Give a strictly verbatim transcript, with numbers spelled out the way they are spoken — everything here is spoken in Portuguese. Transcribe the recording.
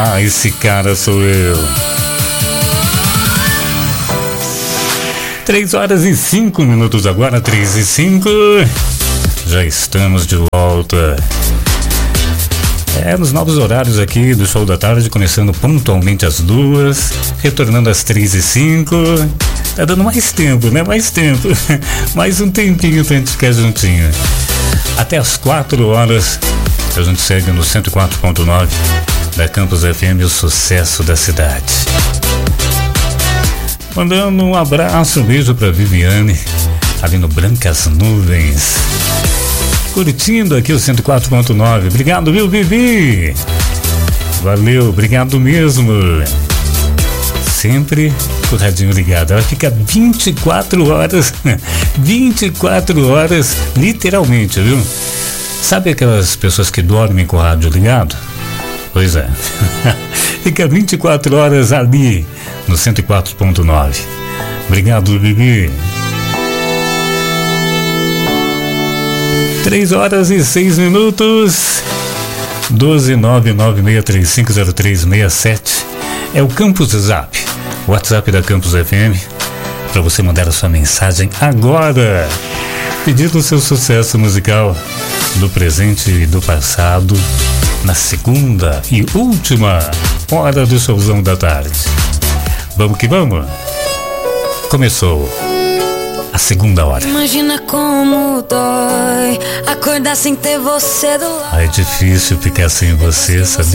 Ah, esse cara sou eu. Três horas e cinco minutos agora, três e cinco. Já estamos de volta. É, nos novos horários aqui do Show da Tarde, começando pontualmente às duas, retornando às três e cinco. Tá dando mais tempo, né? Mais tempo. Mais um tempinho pra gente ficar juntinho. Até às quatro horas, a gente segue no cento e quatro ponto nove da Campus F M, o sucesso da cidade. Mandando um abraço, um beijo pra Viviane, ali no Brancas Nuvens. Curtindo aqui o cento e quatro ponto nove. Obrigado, viu, Vivi? Valeu, obrigado mesmo. Sempre com o radinho ligado. Ela fica vinte e quatro horas, vinte e quatro horas, literalmente, viu? Sabe aquelas pessoas que dormem com o rádio ligado? Pois é. Fica vinte e quatro horas ali no cento e quatro ponto nove. Obrigado, Vivi. três horas e seis minutos. doze nove nove seis três cinco zero três seis sete é o Campus Zap, o WhatsApp da Campus F M, para você mandar a sua mensagem agora, pedindo o seu sucesso musical do presente e do passado na segunda e última hora do showzão da tarde. Vamos que vamos. Começou a segunda hora. Imagina como dói acordar sem ter você do lado. É difícil ficar sem você, sabe?